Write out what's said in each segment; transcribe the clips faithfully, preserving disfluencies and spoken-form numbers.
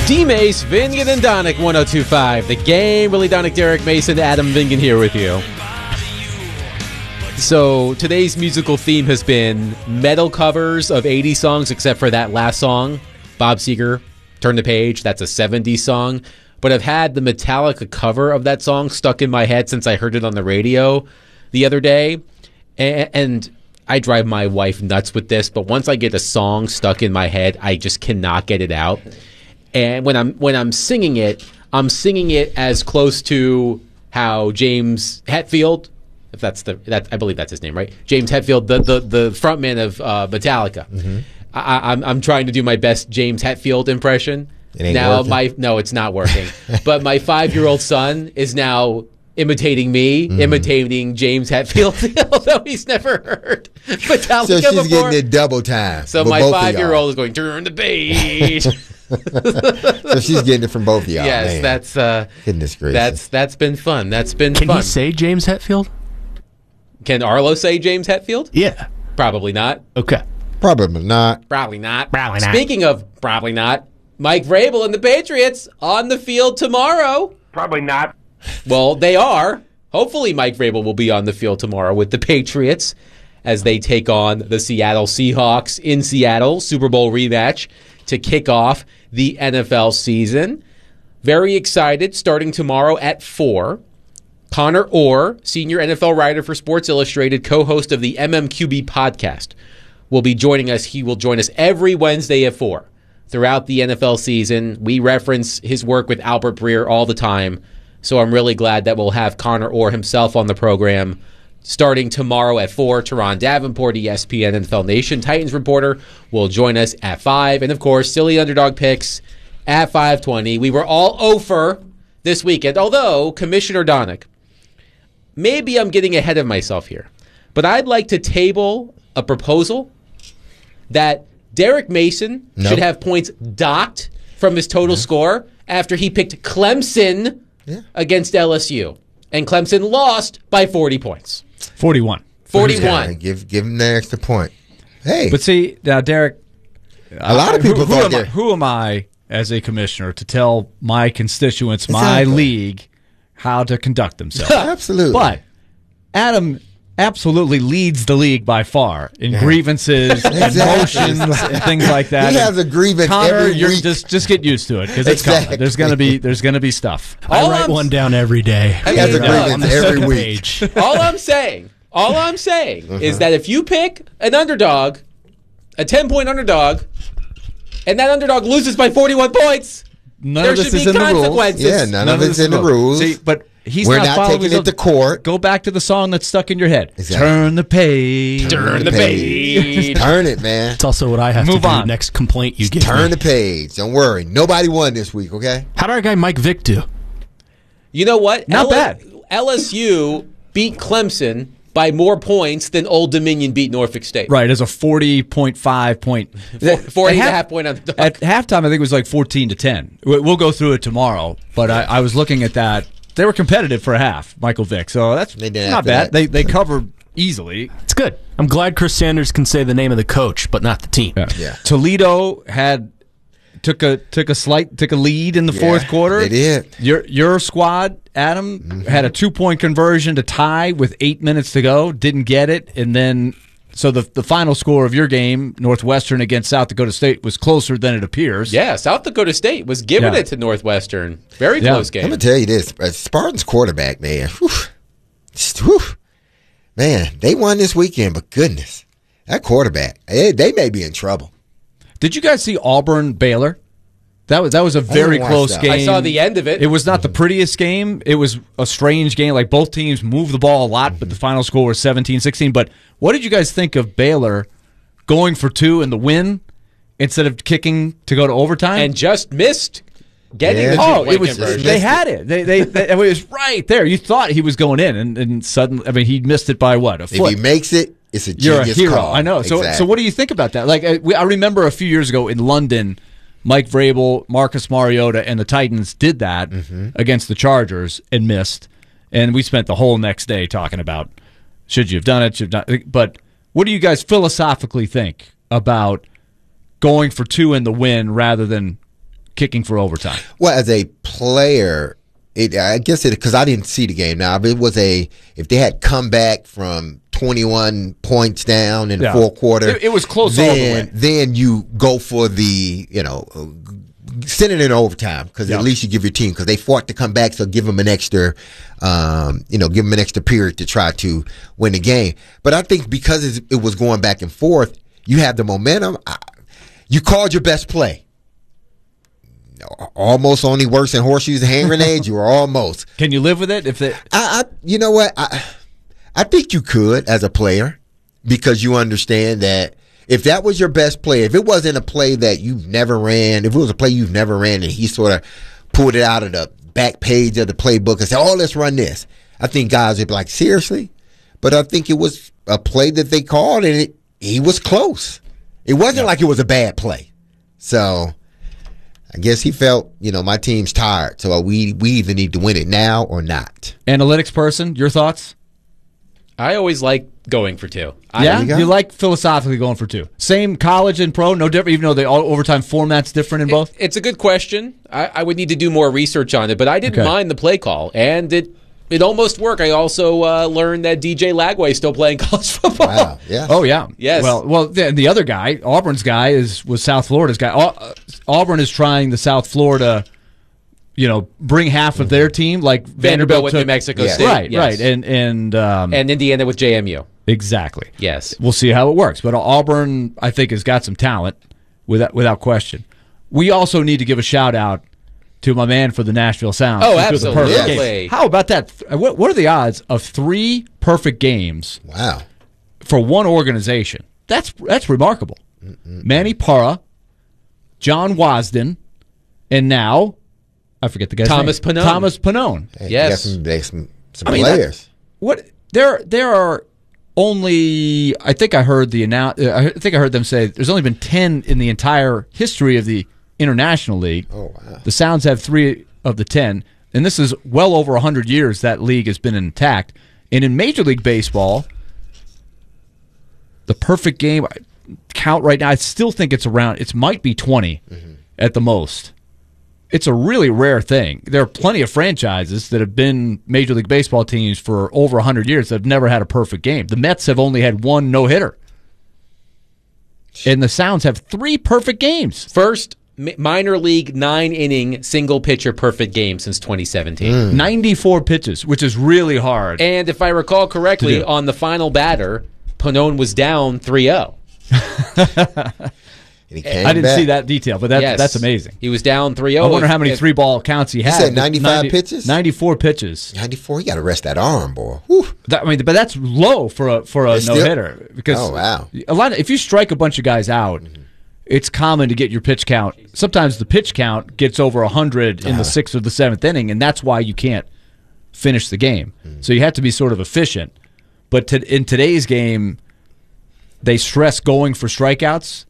D-Mace, Vingan, and Donick, one oh two point five. The Game, Willie Donick, Derek Mason, Adam Vingan here with you. So today's musical theme has been metal covers of eighties songs, except for that last song, Bob Seger, Turn the Page. That's a seventies song. But I've had the Metallica cover of that song stuck in my head since I heard it on the radio the other day. And I drive my wife nuts with this, but once I get a song stuck in my head, I just cannot get it out. And when I'm when I'm singing it, I'm singing it as close to how James Hetfield, if that's the that I believe that's his name, right? James Hetfield, the the, the frontman of uh, Metallica. Mm-hmm. I, I'm I'm trying to do my best James Hetfield impression. It ain't now working. my no, it's not working. But my five-year-old son is now imitating me, mm. imitating James Hetfield, although he's never heard Metallica So she's before. getting it double time. So my five-year-old is going, turn the page. So she's getting it from both of y'all. Yes, man. that's uh, Goodness gracious. That's that's been fun. That's been Can fun. he say James Hetfield? Can Arlo say James Hetfield? Yeah. Probably not. Okay. Probably not. Probably not. Probably not. Speaking of probably not, Mike Vrabel and the Patriots on the field tomorrow. Probably not. Well, they are. Hopefully Mike Vrabel will be on the field tomorrow with the Patriots as they take on the Seattle Seahawks in Seattle, Super Bowl rematch to kick off the N F L season. Very excited, starting tomorrow at four. Connor Orr, senior N F L writer for Sports Illustrated, co-host of the M M Q B podcast, will be joining us. He will join us every Wednesday at four. Throughout the N F L season, we reference his work with Albert Breer all the time. So I'm really glad that we'll have Connor Orr himself on the program starting tomorrow at four. Teron Davenport, E S P N N F L Nation Titans reporter, will join us at five. And, of course, Silly Underdog Picks at five twenty. We were all over this weekend, although, Commissioner Donick, maybe I'm getting ahead of myself here, but I'd like to table a proposal that Derek Mason Nope. should have points docked from his total Mm-hmm. score after he picked Clemson Yeah. against L S U. And Clemson lost by forty points. forty-one. forty-one. Yeah, give give him the extra point. Hey, But see, now, Derek, a lot of who- people who, thought am I, that. who am I as a commissioner to tell my constituents, my Exactly. league, how to conduct themselves? Absolutely. But Adam absolutely leads the league by far in Yeah. grievances and Exactly. motions and things like that. He has a grievance Connor, every you're week. just just get used to it because it's Exactly. coming. There's gonna be there's gonna be stuff. I All write I'm- one down every day. I He has mean, a no, grievance on the every second week. page. all I'm saying, all I'm saying Uh-huh. is that if you pick an underdog, a ten-point underdog, and that underdog loses by forty-one points, None there of this should is be in the rules. consequences. Yeah, none, of this it's is in the rules. rules. See, but he's We're not, not following taking his it to own- court. Go back to the song that's stuck in your head. Exactly. Turn the page. Turn the page. Turn it, man. It's also what I have Move to do on. next complaint you get. Turn the page. Don't worry. Nobody won this week, okay? How did our guy Mike Vick do? You know what? Not L- bad. L S U beat Clemson by more points than Old Dominion beat Norfolk State. Right, as a forty point five point. Four At and a half- half point underdog. At halftime, I think it was like fourteen to ten. We- We'll go through it tomorrow, but I, I was looking at that. They were competitive for a half, Michael Vick. So that's They did not after bad. that. They they covered easily. It's good. I'm glad Chris Sanders can say the name of the coach, but not the team. Yeah. Toledo had took a took a slight took a lead in the Yeah, fourth quarter. they did. Your your squad, Adam, Mm-hmm. had a two point conversion to tie with eight minutes to go. Didn't get it, and then so the the final score of your game, Northwestern against South Dakota State, was closer than it appears. Yeah, South Dakota State was giving Yeah. it to Northwestern. Very Yeah. close I'm game. going to tell you this. uh, Spartans quarterback, man. Whew, just, whew. Man, they won this weekend, but goodness, that quarterback, they, they may be in trouble. Did you guys see Auburn Baylor? That was that was a very watch close that. game. I saw the end of it. It was not the prettiest game. It was a strange game. Like both teams moved the ball a lot, but the final score was seventeen sixteen. But what did you guys think of Baylor going for two in the win instead of kicking to go to overtime? and just missed getting Yeah. the oh, two-point it was conversion. they had it. They they, they it was right there. You thought he was going in, and, and suddenly, I mean, he missed it by what a If foot. he makes it, it's a You're a genius hero. call. I know. So, Exactly. so what do you think about that? Like, I, we, I remember a few years ago in London, Mike Vrabel, Marcus Mariota, and the Titans did that Mm-hmm. against the Chargers and missed. And we spent the whole next day talking about should you have done it, should you have done. But what do you guys philosophically think about going for two in the win rather than kicking for overtime. Well, as a player, it, I guess it because I didn't see the game. Now, if it was a if they had come back from twenty-one points down in the Yeah. fourth quarter, It- it was close then, all the way. Then you go for the you know send it in overtime because Yeah. at least you give your team because they fought to come back, so give them an extra um, you know give them an extra period to try to win the game. But I think because it's- it was going back and forth, you have the momentum. I, you called your best play. Almost only worse than horseshoes and hand grenades. You were almost. Can you live with it? If it, I, I you know what? I, I think you could as a player because you understand that if that was your best play, if it wasn't a play that you've never ran, if it was a play you've never ran and he sort of pulled it out of the back page of the playbook and said, "Oh, let's run this," I think guys would be like, "Seriously?" But I think it was a play that they called and it, he was close. It wasn't like it was a bad play. So I guess he felt, you know, my team's tired, so we we either need to win it now or not. analytics person, your thoughts? I always like going for two. I, Yeah, you go. you like philosophically going for two. Same college and pro, no different. Even though the all- overtime format's different in both. It's a good question. I, I would need to do more research on it, but I didn't Okay. mind the play call, and it it almost worked. I also uh, learned that D J Lagway is still playing college football. Wow, yeah. Oh yeah, Yes. Well, well, the, the other guy, Auburn's guy, is was South Florida's guy. Au- uh, Auburn is trying the South Florida, you know, bring half of their team like Vanderbilt Vanderbilt with took- New Mexico Yeah. State. Right, yes. right, and and um, and Indiana with J M U. exactly. Yes. We'll see how it works. But Auburn, I think, has got some talent, without without question. We also need to give a shout out to my man for the Nashville Sound. Oh, who threw the perfect absolutely. game. How about that? What, what are the odds of three perfect games Wow. for one organization? That's that's remarkable. Manny Parra, John Wasden, and now I forget the guy's Thomas name. Pannone. Thomas Pannone. Hey, Yes. you got some, there's some, some I mean, that- players. What there there are only I think I heard the annou- uh, I think I heard them say there's only been ten in the entire history of the International League. Oh, wow. The Sounds have three of the ten, and this is well over one hundred years that league has been intact. And in Major League Baseball, the perfect game count right now, I still think it's around, it might be twenty Mm-hmm. at the most. It's a really rare thing. There are plenty of franchises that have been Major League Baseball teams for over one hundred years that have never had a perfect game. The Mets have only had one no-hitter. And the Sounds have three perfect games. First mi- minor league nine inning single pitcher perfect game since twenty seventeen. ninety-four pitches, which is really hard. And if I recall To correctly, do. on the final batter, Pannone was down three oh. And he came I didn't back. see that detail, but that, Yes. that's amazing. He was down three oh. I wonder If- how many if- three-ball counts he had. said ninety-five ninety pitches? ninety-four pitches. ninety-four. You got to rest that arm, boy. Whew. That, I mean, but that's low for a for a It's no still- hitter because Oh, wow. a lot of, if you strike a bunch of guys out, it's common to get your pitch count. Sometimes the pitch count gets over a hundred in the sixth or the seventh inning, and that's why you can't finish the game. So you have to be sort of efficient. But to, in today's game, they stress going for strikeouts.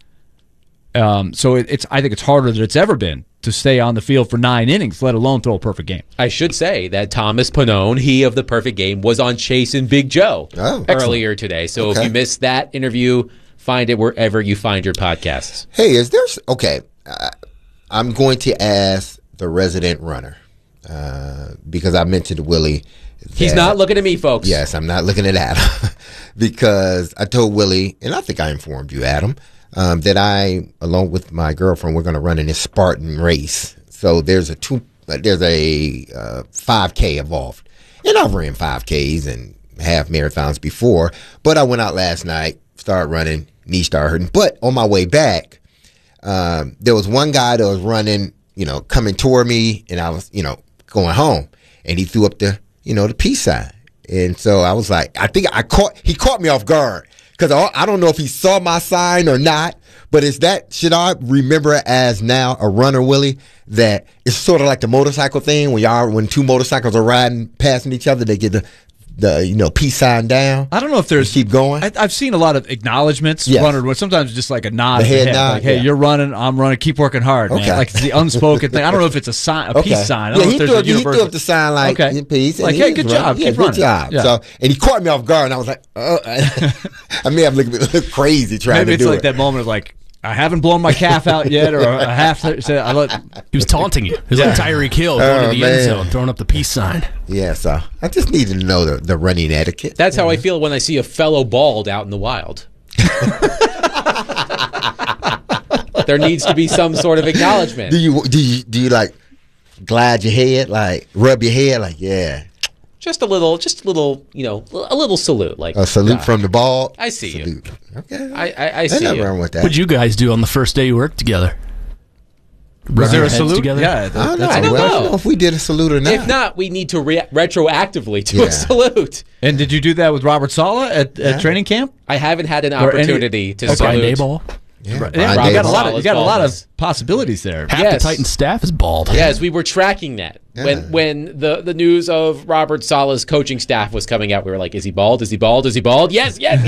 Um, so it, it's I think it's harder than it's ever been to stay on the field for nine innings, let alone throw a perfect game. I should say that Thomas Pannone, he of the perfect game, was on Chase and Big Joe Oh. earlier today. So if Okay. you missed that interview, find it wherever you find your podcasts. Hey, is there s- okay? Uh, I'm going to ask the resident runner uh, because I mentioned to Willie. He's that- not looking at me, folks. Yes, I'm not looking at Adam because I told Willie, and I think I informed you, Adam, um, that I, along with my girlfriend, we're going to run in this Spartan race. So there's a two, uh, there's a uh, five K involved, and I've ran five Ks and half marathons before, but I went out last night, started running, knee started hurting. But on my way back, um, there was one guy that was running, you know, coming toward me, and I was, you know, going home, and he threw up the, you know, the peace sign. And so I was like, I think I caught, he caught me off guard because I, I don't know if he saw my sign or not, but is that, should I remember it as now a runner, Willie, that it's sort of like the motorcycle thing when y'all, when two motorcycles are riding, passing each other, they get the, the, you know, peace sign down. I don't know if there's Keep going. I, I've seen a lot of acknowledgments. Yes. Runner, sometimes just like a nod. The of the head head, nod, like, "Hey, yeah. you're running. I'm running. Keep working hard, man." Okay. Like it's the unspoken thing. I don't know if it's a sign, a peace sign. I don't yeah, know he if there's threw, a up, he threw universal. up the sign like Okay. in peace. and Like, he hey, was good running. job, Yeah, keep good running. job. Yeah. So, and he caught me off guard, and I was like, oh. I may have looked, looked crazy trying Maybe to it's do like it. that moment of like, I haven't blown my calf out yet, or a half. So I let, He was taunting you. He was like Tyreek Hill going Oh, to the man. end zone, throwing up the peace sign. Yeah, so I just need to know the, the running etiquette. That's how I feel when I see a fellow bald out in the wild. There needs to be some sort of acknowledgement. Do you do you do you like glide your head, like rub your head, like yeah, Just a little, just a little, you know, a little salute. Like a salute God, from the ball? I see you. salute. Okay, I, I, I There's see nothing you. wrong with that. What'd you guys do on the first day you worked together? was Rub there your a heads salute? together? Yeah, I don't know. that's I don't Well, I know. don't know if we did a salute or not. If not, we need to re- retroactively do Yeah. a salute. And did you do that with Robert Saleh at, at Yeah. training camp? I haven't had an Or any- opportunity to Okay. Brian salute. Daboll. yeah, Yeah, Brian you got a Davis. lot of you got a lot Baldness. of possibilities there. Half Yes. the Titans staff is bald. Yes, we were tracking that. Yeah. When when the, the news of Robert Saleh's coaching staff was coming out, we were like, is he bald? Is he bald? Is he bald? Yes, yes,